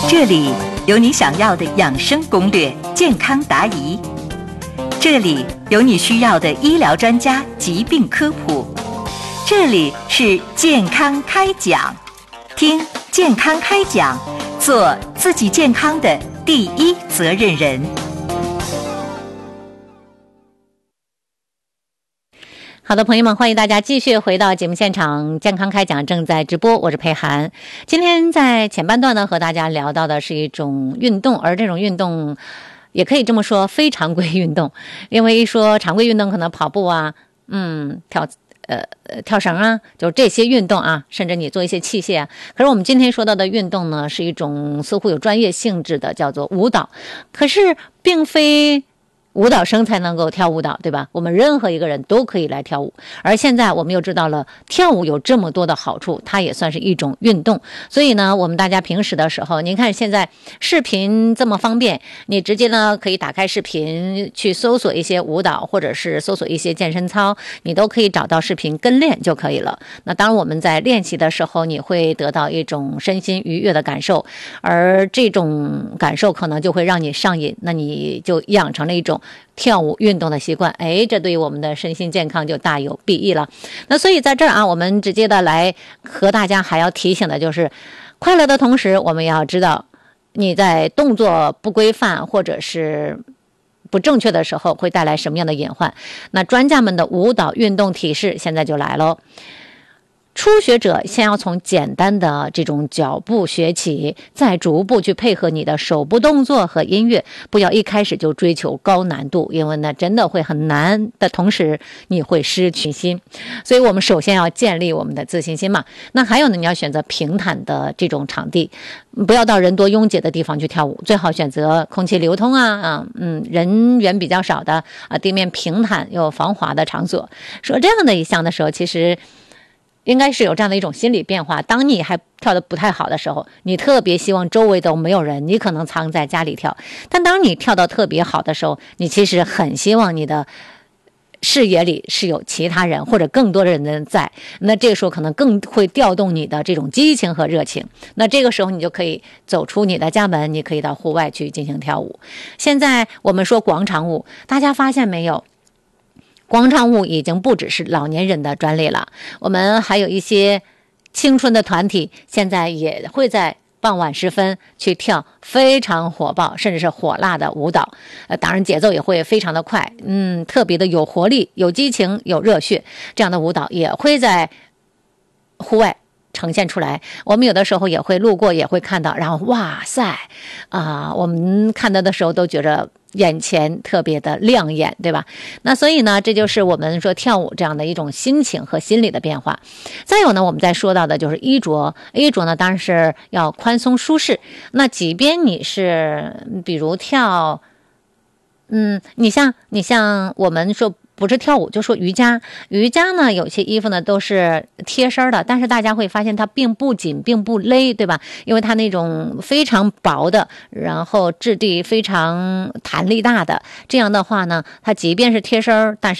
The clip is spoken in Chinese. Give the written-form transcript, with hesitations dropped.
这里有你想要的养生攻略、健康答疑，这里有你需要的医疗专家疾病科普，这里是健康开讲，听健康开讲，做自己健康的第一责任人。 好的，朋友们，欢迎大家继续回到节目现场，健康开讲正在直播，我是佩涵。今天在前半段呢，和大家聊到的是一种运动，而这种运动也可以这么说，非常规运动。因为一说常规运动，可能跑步啊，跳绳啊，就这些运动啊，甚至你做一些器械啊。可是我们今天说到的运动呢，是一种似乎有专业性质的，叫做舞蹈。可是并非舞蹈生才能够跳舞蹈，对吧？我们任何一个人都可以来跳舞。而现在我们又知道了跳舞有这么多的好处，它也算是一种运动。所以呢，我们大家平时的时候，您看现在视频这么方便，你直接呢可以打开视频去搜索一些舞蹈，或者是搜索一些健身操，你都可以找到视频跟练就可以了。那当我们在练习的时候，你会得到一种身心愉悦的感受，而这种感受可能就会让你上瘾，那你就养成了一种跳舞运动的习惯，这对于我们的身心健康就大有裨益了。那所以在这儿啊，我们直接的来和大家还要提醒的就是，快乐的同时，我们要知道你在动作不规范或者是不正确的时候会带来什么样的隐患。那专家们的舞蹈运动提示现在就来喽。初学者先要从简单的这种脚步学起，再逐步去配合你的手部动作和音乐，不要一开始就追求高难度，因为呢真的会很难的同时你会失去心。所以我们首先要建立我们的自信心嘛。那还有呢，你要选择平坦的这种场地，不要到人多拥挤的地方去跳舞，最好选择空气流通人员比较少的地面平坦又防滑的场所。说这样的一项的时候，其实应该是有这样的一种心理变化，当你还跳得不太好的时候，你特别希望周围都没有人，你可能藏在家里跳。但当你跳得特别好的时候，你其实很希望你的视野里是有其他人或者更多的人在，那这个时候可能更会调动你的这种激情和热情。那这个时候你就可以走出你的家门，你可以到户外去进行跳舞。现在我们说广场舞，大家发现没有，广场舞已经不只是老年人的专利了，我们还有一些青春的团体现在也会在傍晚时分去跳非常火爆甚至是火辣的舞蹈，当然节奏也会非常的快，特别的有活力、有激情、有热血，这样的舞蹈也会在户外呈现出来。我们有的时候也会路过，也会看到，然后哇塞我们看到的时候都觉得眼前特别的亮眼，对吧？那所以呢，这就是我们说跳舞这样的一种心情和心理的变化。再有呢，我们再说到的就是衣着呢，当然是要宽松舒适。那即便你是比如跳你像我们说不是跳舞就说瑜伽呢，有些衣服呢都是贴身的，但是大家会发现它并不紧并不勒，对吧？因为它那种非常薄的，然后质地非常弹力大的，这样的话呢，它即便是贴身，但是